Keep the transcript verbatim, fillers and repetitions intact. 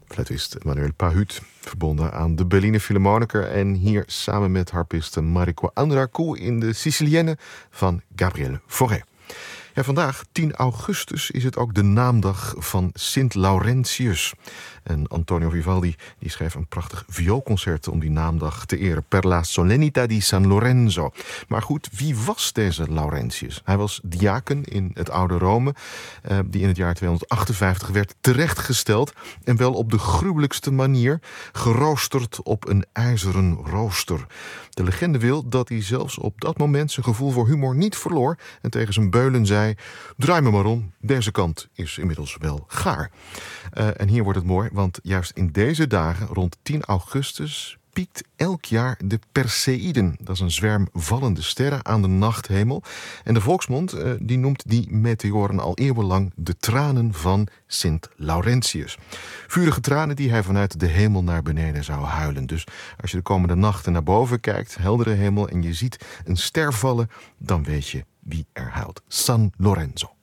Fluitist Manuel Pahut, verbonden aan de Berliner Philharmoniker en hier samen met harpiste Mariko Andraku in de Sicilienne van Gabriele Fauré. Ja, vandaag, tien augustus, is het ook de naamdag van Sint Laurentius. En Antonio Vivaldi die schreef een prachtig vioolconcert om die naamdag te eren, per la Solennità di San Lorenzo. Maar goed, wie was deze Laurentius? Hij was diaken in het oude Rome, eh, die in het jaar tweehonderdachtenvijftig werd terechtgesteld en wel op de gruwelijkste manier, geroosterd op een ijzeren rooster. De legende wil dat hij zelfs op dat moment zijn gevoel voor humor niet verloor en tegen zijn beulen zei: draai me maar om, deze kant is inmiddels wel gaar. Uh, en hier wordt het mooi, want juist in deze dagen, rond tien augustus, piekt elk jaar de Perseïden. Dat is een zwerm vallende sterren aan de nachthemel. En de volksmond uh, die noemt die meteoren al eeuwenlang de tranen van Sint Laurentius. Vurige tranen die hij vanuit de hemel naar beneden zou huilen. Dus als je de komende nachten naar boven kijkt, heldere hemel, en je ziet een ster vallen, dan weet je wie er huilt. San Lorenzo.